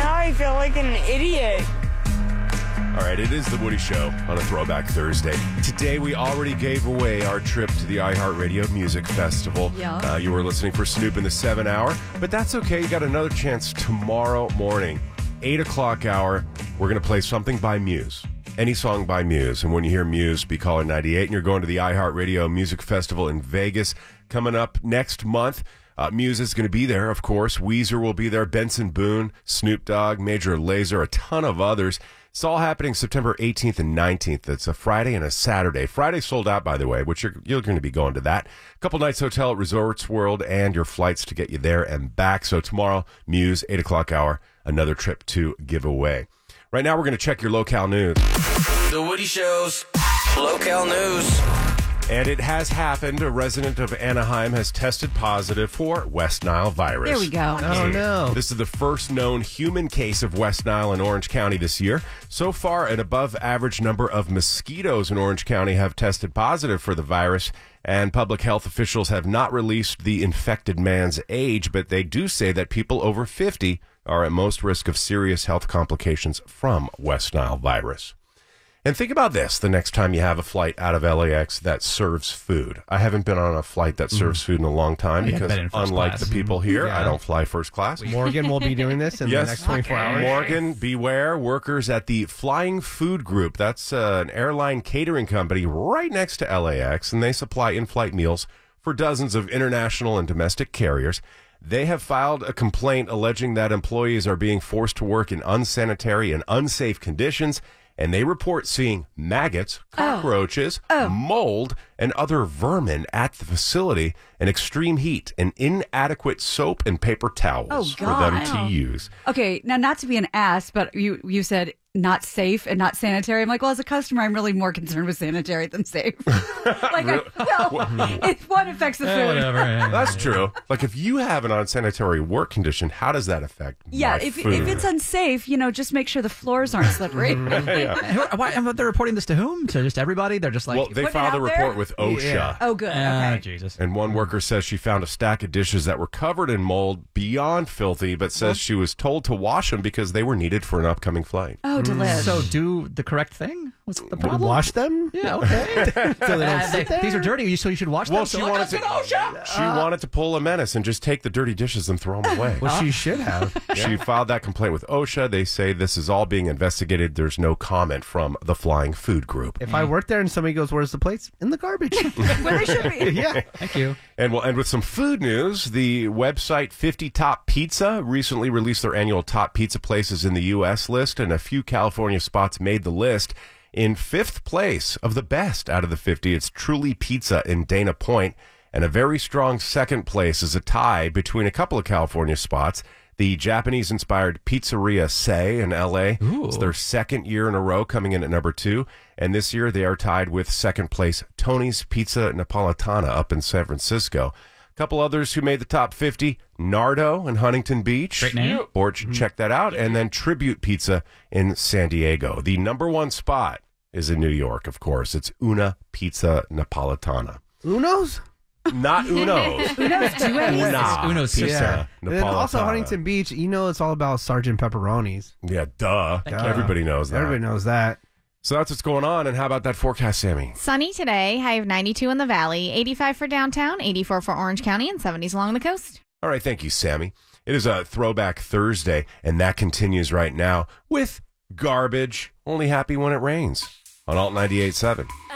now I feel like an idiot. All right, it is the Woody Show on a Throwback Thursday. Today, we already gave away our trip to the iHeartRadio Music Festival. Yeah. You were listening for Snoop in the 7 hour, but that's okay. You got another chance tomorrow morning, 8 o'clock hour. We're going to play something by Muse. Any song by Muse. And when you hear Muse, be caller 98, and you're going to the iHeartRadio Music Festival in Vegas coming up next month. Muse is going to be there, of course. Weezer will be there. Benson Boone, Snoop Dogg, Major Lazer, a ton of others. It's all happening September 18th and 19th. It's a Friday and a Saturday. Friday sold out, by the way, which you're going to be going to that. A couple nights hotel at Resorts World and your flights to get you there and back. So tomorrow, Muse, 8 o'clock hour, another trip to give away. Right now, we're going to check your locale news. The Woody Show's locale news. And it has happened. A resident of Anaheim has tested positive for West Nile virus. There we go. Oh, no. This is the first known human case of West Nile in Orange County this year. So far, an above-average number of mosquitoes in Orange County have tested positive for the virus, and public health officials have not released the infected man's age, but they do say that people over 50 are at most risk of serious health complications from West Nile virus. And think about this the next time you have a flight out of LAX that serves food. I haven't been on a flight that serves food in a long time because, unlike the people here, I don't fly first class. Morgan will be doing this in the next 24 hours. Morgan, beware. Workers at the Flying Food Group. That's an airline catering company right next to LAX, and they supply in-flight meals for dozens of international and domestic carriers. They have filed a complaint alleging that employees are being forced to work in unsanitary and unsafe conditions, and they report seeing maggots, cockroaches, mold, and other vermin at the facility, and extreme heat, and inadequate soap and paper towels for them to use. Okay, now not to be an ass, but you said not safe and not sanitary. I'm like, well, as a customer, I'm really more concerned with sanitary than safe. One affects the food. That's true. Like, if you have an unsanitary work condition, how does that affect my if food? it's unsafe, just make sure the floors aren't slippery. Why, they're reporting this to whom? To just everybody? They're just like... Well, they filed a report with OSHA. Yeah. Oh, good. Okay. Jesus. And one worker says she found a stack of dishes that were covered in mold beyond filthy, but says she was told to wash them because they were needed for an upcoming flight. Oh, delicious. So do the correct thing? What's the problem? Wash them? Yeah, okay. So they don't sit there? These are dirty, so you should wash Well, them. she wanted to pull a menace and just take the dirty dishes and throw them away. Well, she should have. She filed that complaint with OSHA. They say this is all being investigated. There's no comment from the Flying Food Group. If I work there and somebody goes, "Where's the plates?" In the garbage. Where they should be. Yeah. Thank you. And we'll end with some food news. The website 50 Top Pizza recently released their annual top pizza places in the U.S. list, and a few California spots made the list. In fifth place of the best out of the 50, it's Truly Pizza in Dana Point, and a very strong second place is a tie between a couple of California spots. The Japanese-inspired Pizzeria Sei in L.A. It's their second year in a row coming in at number 2. And this year they are tied with second place Tony's Pizza Napolitana up in San Francisco. A couple others who made the top 50, Nardo in Huntington Beach. Great name. Or check that out. And then Tribute Pizza in San Diego. The number one spot is in New York, of course. It's Una Pizza Napolitana. Uno's? Not Uno's. Uno's two A's? Una Uno's Pizza Yeah. And then also Napolitana. Huntington Beach, it's all about Sergeant Pepperonis. Yeah, duh. Everybody knows that. Everybody knows that. So that's what's going on. And how about that forecast, Sammy? Sunny today, high of 92 in the valley, 85 for downtown, 84 for Orange County, and 70s along the coast. All right, thank you, Sammy. It is a Throwback Thursday, and that continues right now with Garbage, only happy when it rains on Alt 98.7.